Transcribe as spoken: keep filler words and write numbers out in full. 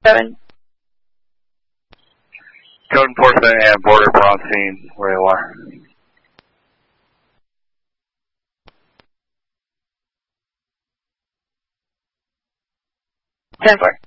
Seven. Code enforcement and border bronze scene where you are. Ten four.